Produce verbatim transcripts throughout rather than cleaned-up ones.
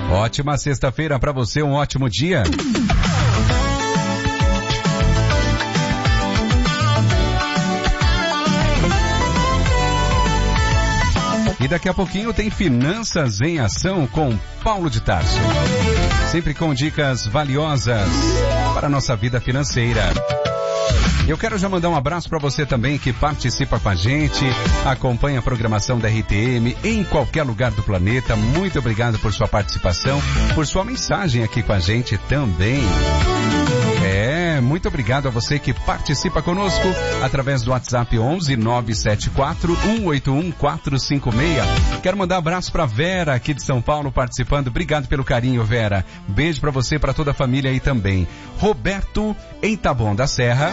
Ótima sexta-feira para você, um ótimo dia. E daqui a pouquinho tem Finanças em Ação com Paulo de Tarso. Sempre com dicas valiosas para a nossa vida financeira. Eu quero já mandar um abraço para você também que participa com a gente, acompanha a programação da R T M em qualquer lugar do planeta. Muito obrigado por sua participação, por sua mensagem aqui com a gente também. É, muito obrigado a você que participa conosco através do WhatsApp onze nove sete quatro um oito um quatro cinco seis. Quero mandar um abraço para Vera aqui de São Paulo participando. Obrigado pelo carinho, Vera. Beijo para você e para toda a família aí também. Roberto em Taboão da Serra.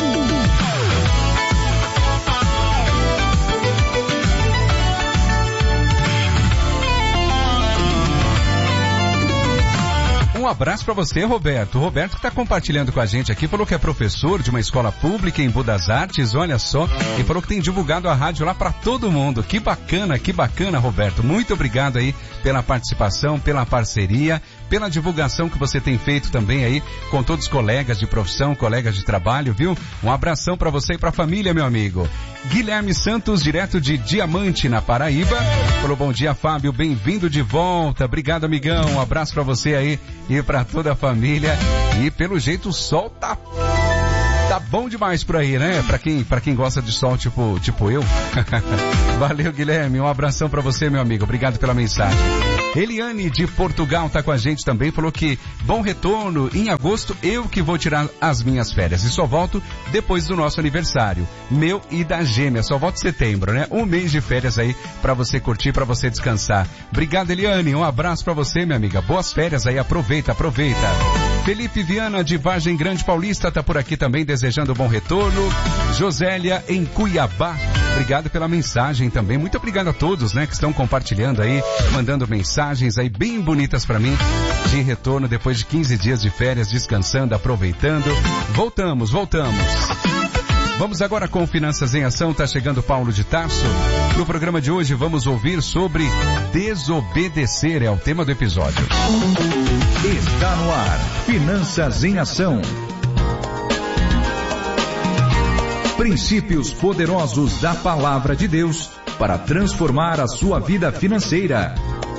Um abraço para você, Roberto. O Roberto que está compartilhando com a gente aqui, falou que é professor de uma escola pública em Budas Artes, olha só, e falou que tem divulgado a rádio lá para todo mundo. Que bacana, que bacana, Roberto. Muito obrigado aí pela participação, pela parceria, pela divulgação que você tem feito também aí com todos os colegas de profissão, colegas de trabalho, viu? Um abração para você e para a família, meu amigo. Guilherme Santos, direto de Diamante, na Paraíba, falou: bom dia, Fábio, bem-vindo de volta. Obrigado, amigão. Um abraço para você aí e para toda a família. E pelo jeito o sol tá tá bom demais por aí, né? Para quem para quem gosta de sol tipo tipo eu. Valeu, Guilherme. Um abração para você, meu amigo. Obrigado pela mensagem. Eliane de Portugal tá com a gente também, falou que bom retorno, em agosto eu que vou tirar as minhas férias e só volto depois do nosso aniversário, meu e da gêmea, só volto em setembro, né? Um mês de férias aí pra você curtir, pra você descansar. Obrigado, Eliane, um abraço pra você, minha amiga, boas férias aí, aproveita, aproveita. Felipe Viana de Vargem Grande Paulista tá por aqui também desejando bom retorno. Josélia em Cuiabá, obrigado pela mensagem também, muito obrigado a todos, né, que estão compartilhando aí, mandando mensagens aí bem bonitas para mim, de retorno depois de quinze dias de férias, descansando, aproveitando. Voltamos, voltamos. Vamos agora com Finanças em Ação, tá chegando Paulo de Tarso. No programa de hoje vamos ouvir sobre desobedecer, é o tema do episódio. Está no ar, Finanças em Ação. Princípios poderosos da Palavra de Deus para transformar a sua vida financeira.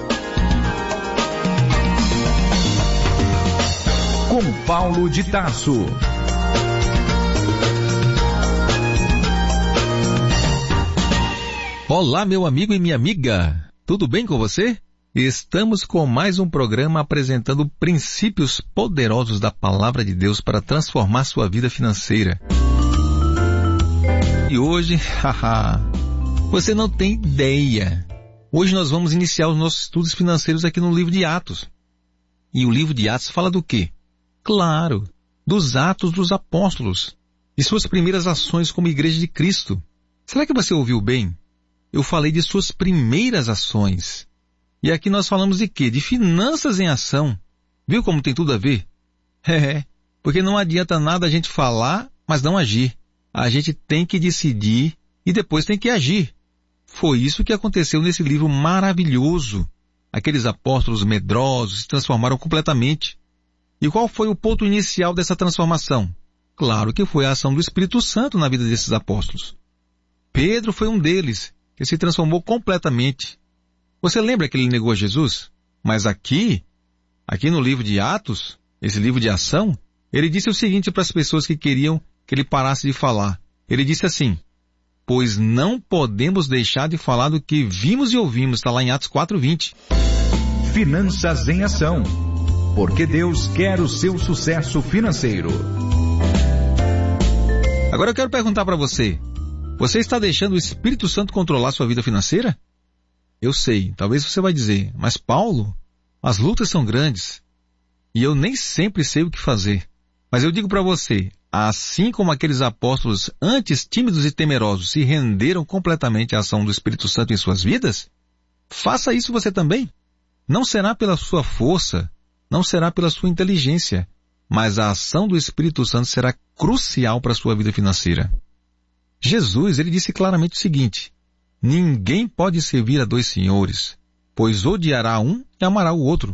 Com Paulo de Tarso. Olá, meu amigo e minha amiga. Tudo bem com você? Estamos com mais um programa apresentando princípios poderosos da Palavra de Deus para transformar sua vida financeira. E hoje, haha, você não tem ideia. Hoje nós vamos iniciar os nossos estudos financeiros aqui no livro de Atos. E o livro de Atos fala do quê? Claro, dos Atos dos Apóstolos e suas primeiras ações como Igreja de Cristo. Será que você ouviu bem? Eu falei de suas primeiras ações. E aqui nós falamos de quê? De finanças em ação. Viu como tem tudo a ver? É, porque não adianta nada a gente falar, mas não agir. A gente tem que decidir e depois tem que agir. Foi isso que aconteceu nesse livro maravilhoso. Aqueles apóstolos medrosos se transformaram completamente. E qual foi o ponto inicial dessa transformação? Claro que foi a ação do Espírito Santo na vida desses apóstolos. Pedro foi um deles, que se transformou completamente. Você lembra que ele negou a Jesus? Mas aqui, aqui no livro de Atos, esse livro de ação, ele disse o seguinte para as pessoas que queriam que ele parasse de falar. Ele disse assim: pois não podemos deixar de falar do que vimos e ouvimos, está lá em Atos quatro, vinte. Finanças em Ação, porque Deus quer o seu sucesso financeiro. Agora eu quero perguntar para você, você está deixando o Espírito Santo controlar sua vida financeira? Eu sei, talvez você vai dizer, mas Paulo, as lutas são grandes e eu nem sempre sei o que fazer. Mas eu digo para você, assim como aqueles apóstolos antes tímidos e temerosos se renderam completamente à ação do Espírito Santo em suas vidas, faça isso você também. Não será pela sua força, não será pela sua inteligência, mas a ação do Espírito Santo será crucial para a sua vida financeira. Jesus, ele disse claramente o seguinte: ninguém pode servir a dois senhores, pois odiará um e amará o outro,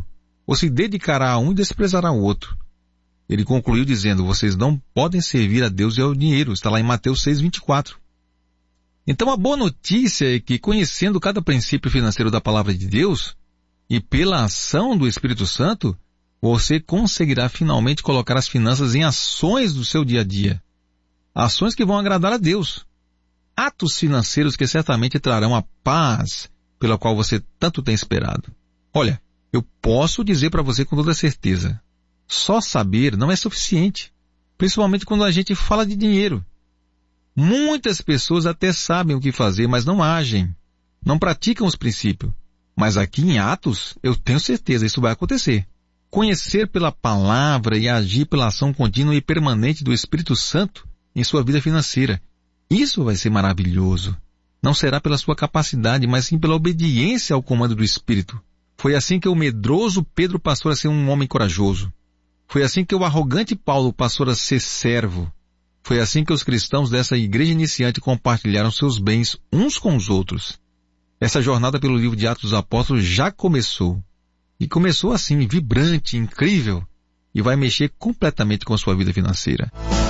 ou se dedicará a um e desprezará o outro. Ele concluiu dizendo, vocês não podem servir a Deus e ao dinheiro. Está lá em Mateus seis, vinte e quatro. Então a boa notícia é que, conhecendo cada princípio financeiro da palavra de Deus, e pela ação do Espírito Santo, você conseguirá finalmente colocar as finanças em ações do seu dia a dia. Ações que vão agradar a Deus. Atos financeiros que certamente trarão a paz pela qual você tanto tem esperado. Olha, eu posso dizer para você com toda certeza, só saber não é suficiente, principalmente quando a gente fala de dinheiro. Muitas pessoas até sabem o que fazer, mas não agem, não praticam os princípios. Mas aqui em Atos, eu tenho certeza, isso vai acontecer. Conhecer pela palavra e agir pela ação contínua e permanente do Espírito Santo em sua vida financeira. Isso vai ser maravilhoso. Não será pela sua capacidade, mas sim pela obediência ao comando do Espírito. Foi assim que o medroso Pedro passou a ser um homem corajoso. Foi assim que o arrogante Paulo passou a ser servo. Foi assim que os cristãos dessa igreja iniciante compartilharam seus bens uns com os outros. Essa jornada pelo livro de Atos dos Apóstolos já começou. E começou assim, vibrante, incrível, e vai mexer completamente com a sua vida financeira.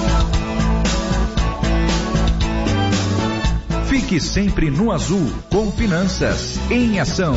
Fique sempre no azul, com Finanças em Ação.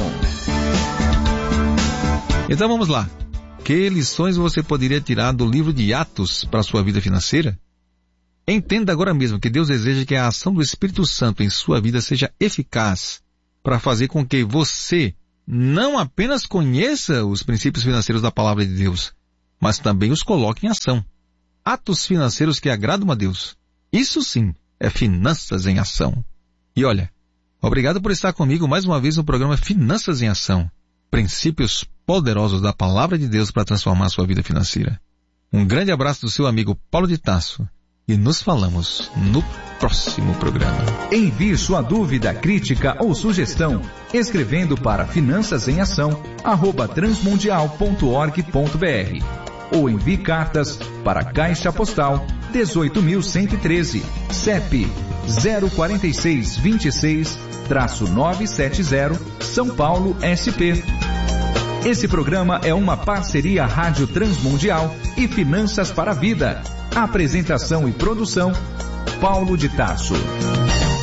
Então vamos lá. Que lições você poderia tirar do livro de Atos para a sua vida financeira? Entenda agora mesmo que Deus deseja que a ação do Espírito Santo em sua vida seja eficaz para fazer com que você não apenas conheça os princípios financeiros da palavra de Deus, mas também os coloque em ação. Atos financeiros que agradam a Deus. Isso sim é Finanças em Ação. E olha, obrigado por estar comigo mais uma vez no programa Finanças em Ação. Princípios poderosos da palavra de Deus para transformar a sua vida financeira. Um grande abraço do seu amigo Paulo de Tarso e nos falamos no próximo programa. Envie sua dúvida, crítica ou sugestão escrevendo para finanças em ação arroba transmundial ponto org ponto br ou envie cartas para Caixa Postal dezoito mil cento e treze, C E P zero quatro seis dois seis novecentos e setenta, São Paulo, S P. Esse programa é uma parceria Rádio Transmundial e Finanças para a Vida. Apresentação e produção, Paulo de Tarso.